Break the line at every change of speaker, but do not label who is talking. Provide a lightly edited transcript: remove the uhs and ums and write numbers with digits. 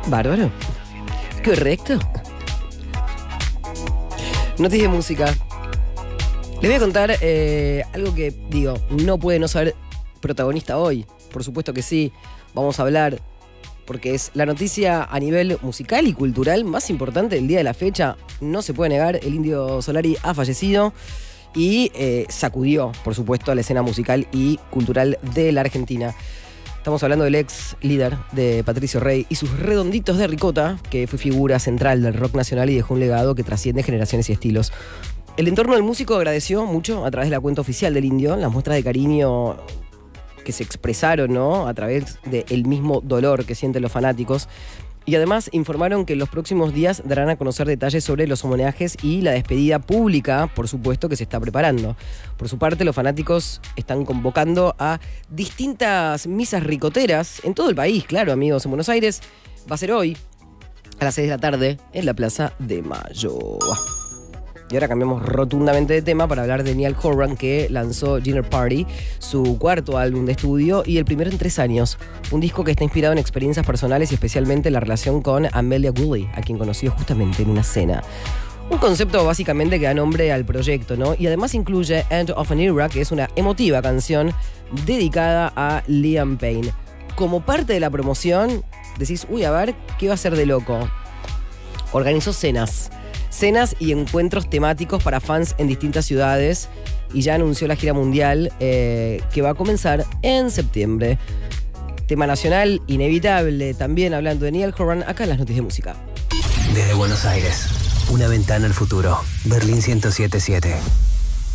Bárbaro. Correcto. Noticia de música. Les voy a contar algo que, no puede no ser protagonista hoy. Por supuesto que sí. Vamos a hablar, porque es la noticia a nivel musical y cultural más importante del día de la fecha. No se puede negar, el Indio Solari ha fallecido y sacudió, por supuesto, a la escena musical y cultural de la Argentina. Estamos hablando del ex líder de Patricio Rey y sus Redonditos de Ricota, que fue figura central del rock nacional y dejó un legado que trasciende generaciones y estilos. El entorno del músico agradeció mucho a través de la cuenta oficial del Indio las muestras de cariño que se expresaron, ¿no?, a través del mismo dolor que sienten los fanáticos. Y además informaron que en los próximos días darán a conocer detalles sobre los homenajes y la despedida pública, por supuesto, que se está preparando. Por su parte, los fanáticos están convocando a distintas misas ricoteras en todo el país, claro, amigos. En Buenos Aires va a ser hoy, a las 6 de la tarde, en la Plaza de Mayo. Y ahora cambiamos rotundamente de tema para hablar de Niall Horan, que lanzó Dinner Party, su cuarto álbum de estudio y el primero en 3 años. Un disco que está inspirado en experiencias personales y especialmente en la relación con Amelia Woolley, a quien conoció justamente en una cena. Un concepto básicamente que da nombre al proyecto, ¿no? Y además incluye End of an Era, que es una emotiva canción dedicada a Liam Payne. Como parte de la promoción, decís, a ver, ¿qué va a ser de loco? Organizó cenas y encuentros temáticos para fans en distintas ciudades y ya anunció la gira mundial que va a comenzar en septiembre. Tema nacional inevitable, también hablando de Niall Horan, acá en las noticias de música.
Desde Buenos Aires, una ventana al futuro. Berlín 107.7.